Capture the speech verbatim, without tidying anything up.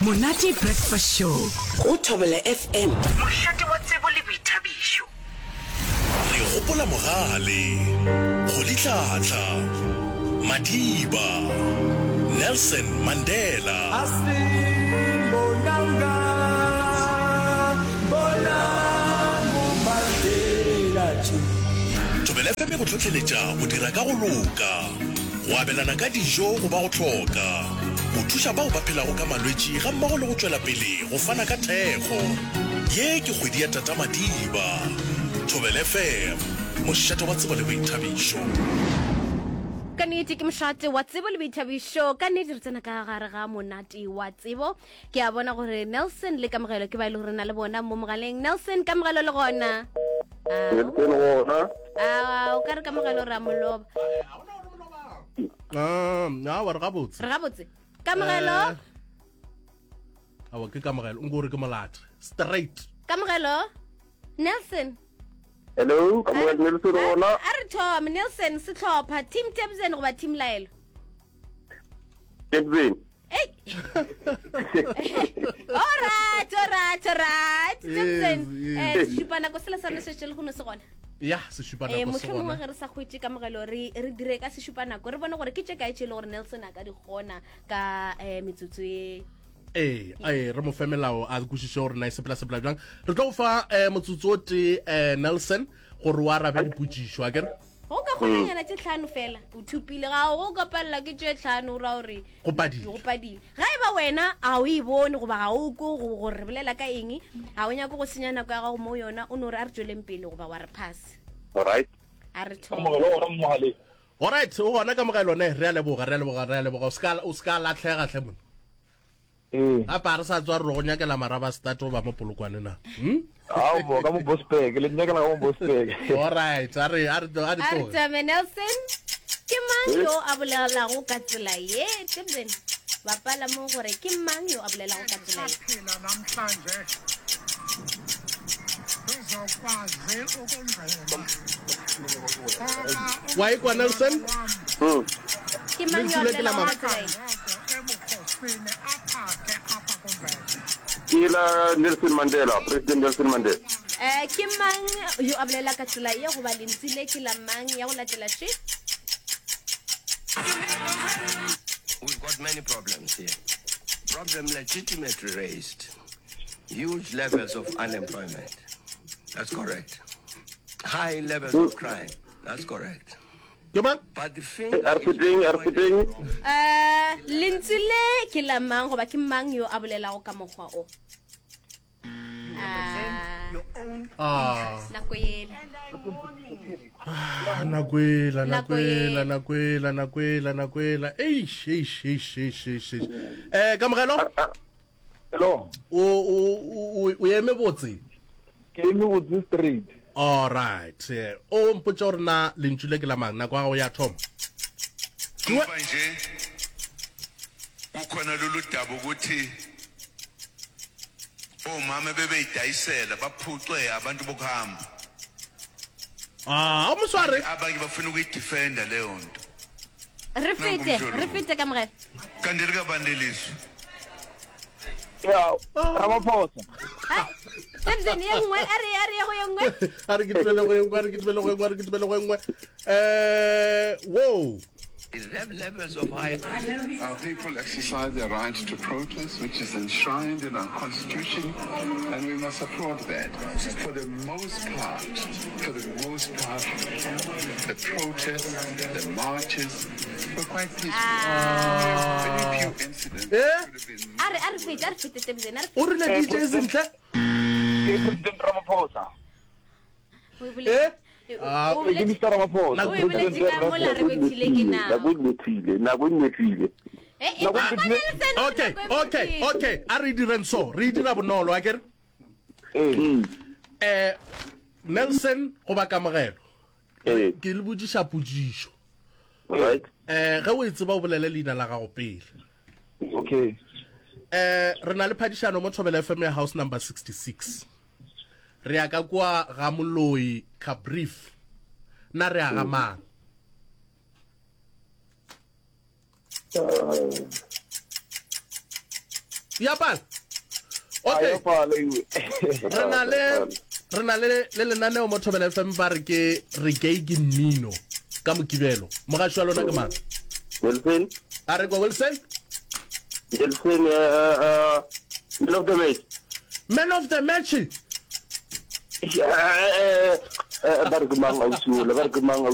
Monate Breakfast Show go Thobela F M. Mošate wa tsebo le boithabišo. Re gopola mogale go litlhatla Madiba Nelson Mandela Asibonanga bona Mandela Thobela F M go tlhotlheletša go dira ka go loka go abelana ka dijo go ba go tlhoka go thuša bao ba phelago ka malwetši ga mmogo le go tšwela pele go fana ka thekgo ye ke kgwedi ya tata Madiba. Thobela F M mošate wa tsebo le boithabišo. Ka nnete ke mošate wa tsebo le boithabišo ka nnete re tsena ka gare ga monate wa tsebo ke a bona gore Nelson le kamogelo ke ba ile gore na le bona mo mogaleng. Nelson kamogelo le gona a o ka re kamogelo ra moloba Ah, na wa re gabotse. re gabotse kamogelo Awa ke kamogelo o ngore ke molate straight. kamogelo Nelson. Hello, kamogelo Nelson ona. a re thome Nelson setlhopha team Tebzen goba team Laelo. Tebzen. Hey. Alright, alright, alright. Tebzen. Yes, Eh, yes. shipana go sela sana se tshele go no se gona. Ya se shupa Eh, na go motlho mongwe sona. ge re sa khwetse ka mogelo re re dire ka se shupana go re bona gore ke tse ka itse le gore Nelson a ka di gona ka eh metsotso e. Eh, ai re mo femelao a go shisho gore na se pela se pela jang. Re tlo fa eh motsotso o te eh Nelson gore wa rabe diputsisho a kere. Go ka gona nyana tse tlhano fela o thupile ga go ka palla ke tse tlhano ra gore Go padile. go padile ga e ba wena a o e bone go ba ga o go go re bolela ka eng a o nya go go senya nako ya gago mo yona o no re a re tsweleng pele go ba wa re pass Alright. a re thoma. Kamogelo ona mogale. Alright, o gona kamogelo ne re a leboga re a leboga re a leboga o ska o ska latlhega tle mona. Eh. A pa re sa tswa re go nyakela maraba start o ba mo polokwane na. Hm? Ah, bo ka mo Bospeg, le nyaka la mo Bospeg. Alright, a re a re a a re re tome Nelson ke mang yo a bolelago ka tsela ye Tebzen bapala mo gore ke mang yo a bolelago ka tsela ye. Phila namhlanje uzokwazi ukungena Wa ikwa Nelson? Hmm. ke mang yo a Lentile ke la bolelago mam- ka tsela ye. ebukhosini aphake apha kumvela Kila Nelson Mandela, President Nelson Mandela. Eh, ke mang yo a bolela ka tsela ye go ba lentsile ke la mang ya go latela shi. We've got many problems here. Problem legitimately raised. Huge levels of unemployment. That's correct. High levels of crime. That's correct. Ke man? But the thing Arpiting, arpiting. Eh, lentsile ke la mang go ba ke mang yo a bolelago ka mogwa o. Ah, Ah, nako ele. nakwela Nako nakwela e- nakwela nakwela nakwela eish eish eish eish eish eish. Eh kamogelo Hello. o o o eme botse. Ke me go the street. All right. eh, O mpotsa gore na lentsule ke la mang na kwa go ya thoma. manje ukhona lolu daba ukuthi omama bebeyidayisela baphucwe abantu bokuhamba Ah, o mosware. abanye bafuna ukuyidefenda leyo nto Re fete, Nangumjolo. re fete ka mogela. kanti likabandeliswa Ya, Ramaphosa. Ah, Tebzen ye nngwe a re a re ya go ye nngwe. A re ke tibele go engwe, a re ke tibele go engwe, a re ke tibele go engwe. Eh, whoa. levels of high. Our people exercise their right to protest, which is enshrined in our constitution, and we must support that. For the most part, for the most part, the protests, the marches were quite peaceful. Very few incidents Eh? could have been A re a re fete, a re fete Tebzen. A re O re le D J sentle? Ke President Ramaphosa. o Eh? boletse. Ah, o Ke boletse- Mister Ramaphosa. o e boletse ka mola re betlile ke Na nao. go nyetlile, na go nyetlile. Eh, eh, Nako ba e ba betlile. Nelson, Okay, nako e okay, betlile. okay. A re direng so, re dira bonolo a kere. Eh. Eh, Nelson go ba kamogelo. Eh. Ke le botsisa putsisho. Right. Eh, ge o itse ba o bolele leina la gago pele. Okay. Eh, re na le phadišano mo Thobela F M ya house number sixty-six. Re ya ka kwa ga Moloi Cabrief. Na re a ga mang. ya pala okay re na le re na le le lenaneo mo Thobela F M ba re ke re ke ke mmino ka mokibelo mogashi wa lona ke mang Wilson a re go Wilson Wilson uh man of the match man of the match eh eh eh ba re ke mang a usula ba re ke mang